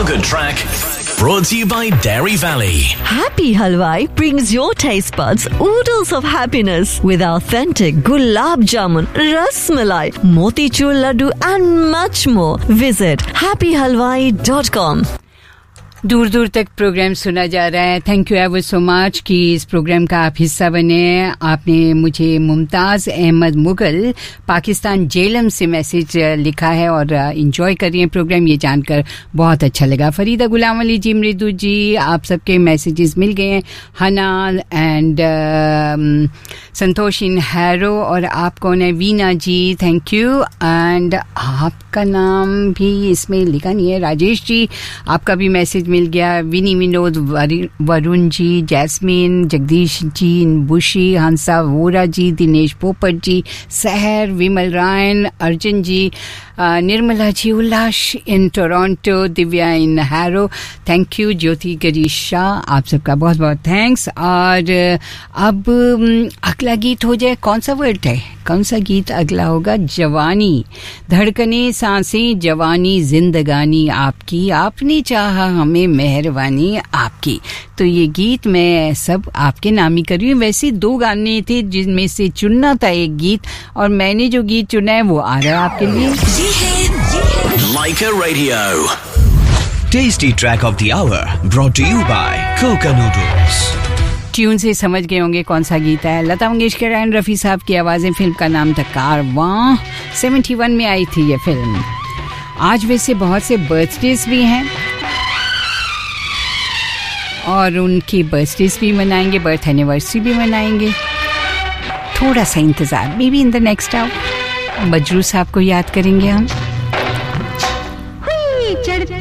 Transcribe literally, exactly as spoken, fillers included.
Feel Good Track brought to you by Dairy Valley. Happy Halwai brings your taste buds oodles of happiness with authentic gulab jamun, ras malai, motichur laddu and much more. Visit happy halwai dot com. दूर दूर तक programme सुना जा रहा है. Thank you ever so much कि इस programme का आप हिस्सा बने. आपने मुझे मुमताज़ अहमद मुगल पाकिस्तान जेलम से मैसेज लिखा है और एंजॉय कर रही हैं प्रोग्राम. ये जानकर बहुत अच्छा लगा. फरीदा गुलाम अली जी, मृदु जी, आप सबके मैसेजेस मिल गए हैं. हना एंड संतोष इन हैरो. और आप कौन है? वीना जी, थैंक यू. एंड आपका नाम भी इसमें लिखा नहीं है. राजेश जी, आपका भी मैसेज मिल गया. विनी विनोद, वरुण जी, जैस्मीन, जगदीश जी, बुशी, हंसा वोरा जी, दिनेश पोपट जी, सहर, विमल Ryan, Arjun ji, Nirmala ji, Ullas in Toronto, Divya in harrow, thank you. ज्योति गरीशा, आप सबका बहुत बहुत थैंक्स. और अब अगला गीत हो जाए. कौन सा वर्ड है? कौन सा गीत अगला होगा? जवानी. धड़कने सांसें जवानी जिंदगानी आपकी, आपने चाहा हमें मेहरबानी आपकी. तो ये गीत मैं सब आपके नाम ही कर रही हूँ. वैसे दो गाने थे जिनमें से चुनना था एक गीत, और मैंने जो गीत चुना है वो आ रहा है आपके लिए. Like a Radio. Tasty Track of the Hour brought to you by Coca Noodles. Tune से समझ गए होंगे कौन सा गीत है. लता मंगेशकर एंड रफ़ी साहब की आवाज़ें. फिल्म का नाम था कारवां. इकहत्तर में आई थी ये फिल्म. आज वैसे बहुत से बर्थडेज भी हैं और उनकी बर्थडेज भी मनाएंगे, बर्थ एनिवर्सरी भी मनाएंगे. थोड़ा सा इंतज़ार, may be in the next our बजरू साहब को याद करेंगे हम. चढ़ते